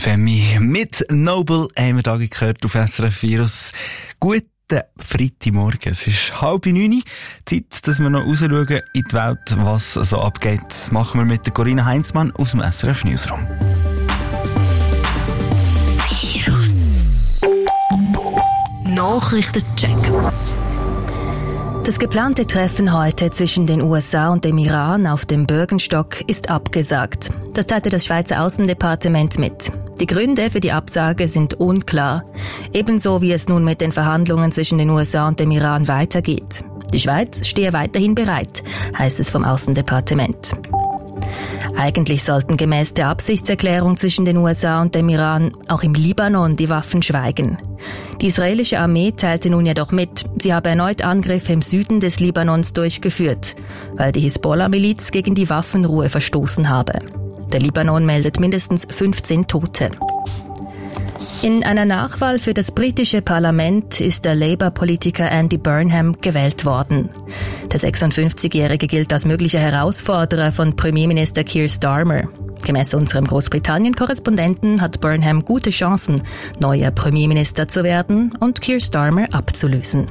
Femi mit Noble haben wir da gehört auf SRF Virus. Guten Freitagmorgen. Es ist 8:30. Zeit, dass wir noch rausschauen in die Welt, was so abgeht. Das machen wir mit der Corinna Heinzmann aus dem SRF Newsroom. Virus Nachrichtencheck. Das geplante Treffen heute zwischen den USA und dem Iran auf dem Bürgenstock ist abgesagt. Das teilte das Schweizer Außendepartement mit. Die Gründe für die Absage sind unklar. Ebenso wie es nun mit den Verhandlungen zwischen den USA und dem Iran weitergeht. Die Schweiz stehe weiterhin bereit, heißt es vom Außendepartement. Eigentlich sollten gemäß der Absichtserklärung zwischen den USA und dem Iran auch im Libanon die Waffen schweigen. Die israelische Armee teilte nun jedoch mit, sie habe erneut Angriffe im Süden des Libanons durchgeführt, weil die Hisbollah-Miliz gegen die Waffenruhe verstoßen habe. Der Libanon meldet mindestens 15 Tote. In einer Nachwahl für das britische Parlament ist der Labour-Politiker Andy Burnham gewählt worden. Der 56-Jährige gilt als möglicher Herausforderer von Premierminister Keir Starmer. Gemäß unserem Großbritannien-Korrespondenten hat Burnham gute Chancen, neuer Premierminister zu werden und Keir Starmer abzulösen.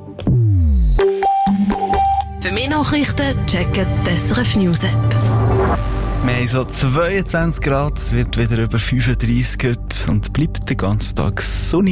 Für mehr Nachrichten checken die SRF News App. Wir haben so 22 Grad, es wird wieder über 35 und bleibt den ganzen Tag sonnig.